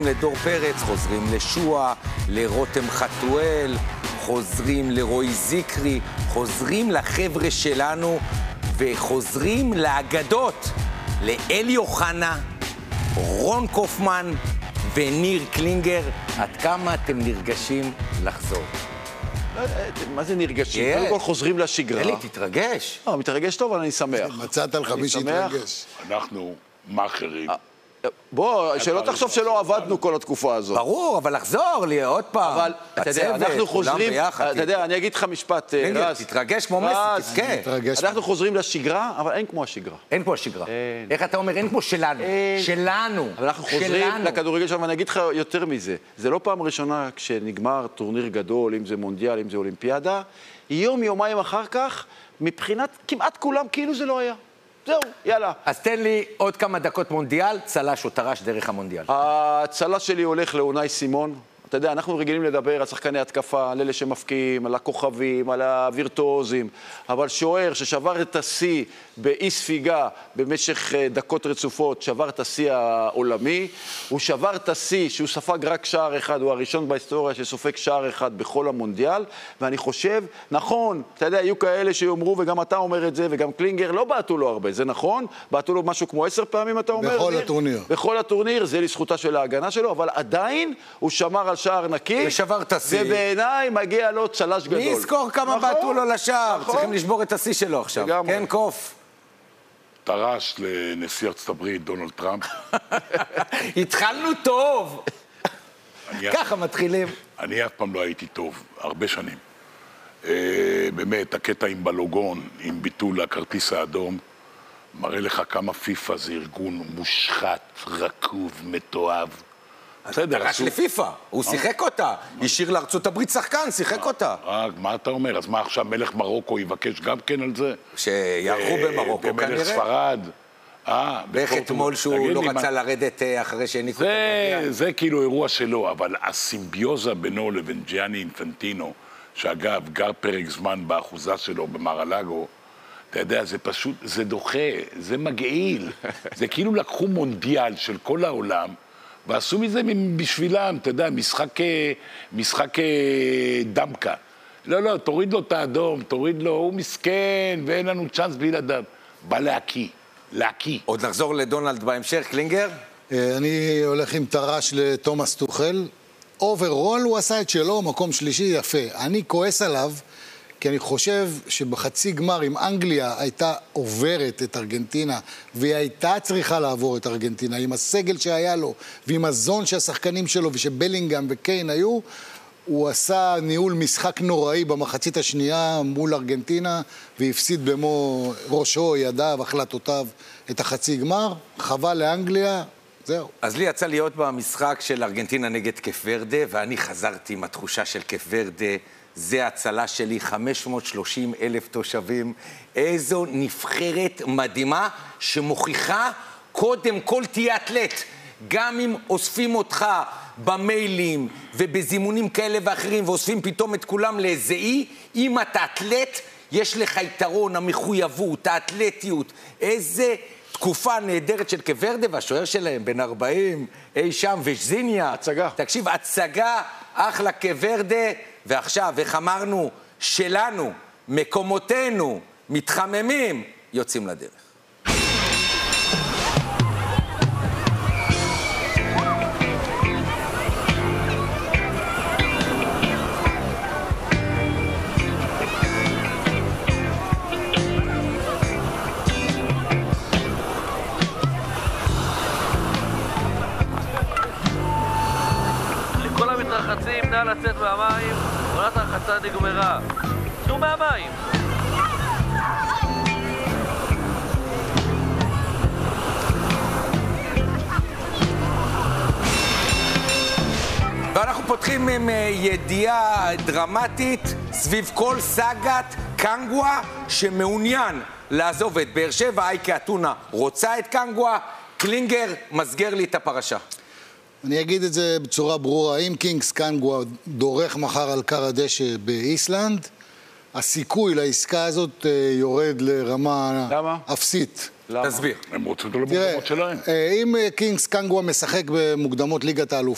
לדור פרץ, חוזרים לשועה, לרותם חתואל, חוזרים לרועי זיקרי, חוזרים לחבר'ה שלנו וחוזרים לאגדות, לאלי אוחנה, רון קופמן וניר קלינגר. עד כמה אתם נרגשים לחזור? מה זה נרגשים? קודם כל חוזרים לשגרה. אלי, תתרגש. מתרגש טוב, אבל אני שמח. מצאת לך מי שהתרגש. אנחנו מאחרים. בוא, שלא תחשוב שלא עבדנו כל התקופה הזאת. ברור, אבל לחזור לי עוד פעם. אבל, אתה יודע, אנחנו חוזרים, אתה יודע, אני אגיד לך משפט, רז. תתרגש כמו מסי, תזכה. אנחנו חוזרים לשגרה, אבל אין כמו השגרה. אין כמו השגרה. איך אתה אומר? אין כמו שלנו. שלנו. אבל אנחנו חוזרים לכדורגל שלנו, ואני אגיד לך יותר מזה. זה לא פעם ראשונה כשנגמר טורניר גדול, אם זה מונדיאל, אם זה אולימפיאדה, יום, יומיים אחר כך, מבחינת כמעט כולם, כאילו זה לא היה. זהו, יאללה. אז תן לי עוד כמה דקות מונדיאל, צלש או טרש דרך המונדיאל. הצלש שלי הולך לאונאי סימון. אתה יודע, אנחנו רגילים לדבר על שחקני התקפה, על אלה שמפקיעים, על הכוכבים, על הווירטואוזים, אבל שוער ששבר את השיא באי ספיגה במשך דקות רצופות, שבר את השיא העולמי, הוא שבר את השיא שהוא ספג רק שער אחד, הוא הראשון בהיסטוריה שסופג שער אחד בכל המונדיאל, ואני חושב, נכון, אתה יודע, היו כאלה שיאמרו, וגם אתה אומר את זה, וגם קלינגר, לא בעטו לו הרבה, זה נכון, בעטו לו משהו כמו 10 פעמים, אתה אומר? בכל הטורניר. בכל הטורניר, זה לזכותה של ההגנה שלו, אבל עדיין הוא שמר על שער נקי, ושבר את השיא. ובעיניי מגיע לו צלש גדול. מי יזכור כמה בעטו לו לשער? נכון. צריכים לשבור את השיא שלו עכשיו. לגמרי. כן, קוף. טרש לנשיא ארצות הברית, דונלד טראמפ. התחלנו טוב. ככה מתחילים. אני אף פעם לא הייתי טוב, הרבה שנים. באמת, הקטע עם בלוגון, עם ביטול הכרטיס האדום, מראה לך כמה פיפה זה ארגון מושחת, רקוב, מתועב. דרש לפיפה, הוא שיחק אותה, השאיר לארצות הברית שחקן, שיחק אותה. מה אתה אומר? אז מה עכשיו מלך מרוקו יבקש גם כן על זה? שיערכו במרוקו כנראה. ומלך ספרד. ואיך אתמול שהוא לא רצה לרדת אחרי שהעניקו את הגביע. זה כאילו אירוע שלו, אבל הסימביוזה בינו לבין ג'יאני אינפנטינו, שאגב גר פרק זמן באחוזה שלו במר-הלאגו, אתה יודע, זה פשוט, זה דוחה, זה מגעיל. זה כאילו לקחו מונדיאל של כל העולם, ועשו מזה בשבילם, אתה יודע, משחק דמקה. לא, תוריד לו את האדום, תוריד לו, הוא מסכן, ואין לנו צ'אנס בלי לדעת. בא להקיא. עוד נחזור לדונלד בהמשך, קלינגר? אני הולך עם טרש לתומאס טוחל. אוברול הוא עשה את שלו, מקום שלישי יפה. אני כועס עליו, כי אני חושב שבחצי גמר, אם אנגליה הייתה עוברת את ארגנטינה, והיא הייתה צריכה לעבור את ארגנטינה, עם הסגל שהיה לו, ועם הזון שהשחקנים שלו, ושבלינגהם וקיין היו, הוא עשה ניהול משחק נוראי במחצית השנייה מול ארגנטינה, והפסיד במו ראשו, ידיו, החלטותיו את החצי גמר. חבל לאנגליה, זהו. אז לי יצא להיות במשחק של ארגנטינה נגד קייפ ורדה, ואני חזרתי עם התחושה של קייפ ורדה, זה הצלה שלי, 530,000 תושבים. איזו נבחרת מדהימה שמוכיחה, קודם כל תהיה אתלט. גם אם אוספים אותך במיילים ובזימונים כאלה ואחרים, ואוספים פתאום את כולם לאיזה אי, אם אתה אתלט, יש לך יתרון, המחויבות, האתלטיות. איזה תקופה נהדרת של קייפ ורדה, והשוער שלהם בין 40, אי שם, וז'זיניה. הצגה. תקשיב, הצגה, אחלה קייפ ורדה, ועכשיו, איך אמרנו, שלנו, מקומותינו, מתחממים, יוצאים לדרך. נא לצאת מהמים, עונת הרחצה נגמרה. צאו מהמים. ואנחנו פותחים עם ידיעה דרמטית סביב כל סאגת קנגווה שמעוניין לעזוב את באר שבע. אייקה אתונה רוצה את קנגווה. קלינגר מסגר לי את הפרשה. אני אגיד את זה בצורה ברורה, אם קינגס קנגווה דורך מחר על קר הדשא באיסלנד, הסיכוי לעסקה הזאת יורד לרמה אפסית. למה? תסביר. הם רוצים אותו למוקדמות שלהם. אם קינגס קנגווה משחק במוקדמות ליגת האלופות,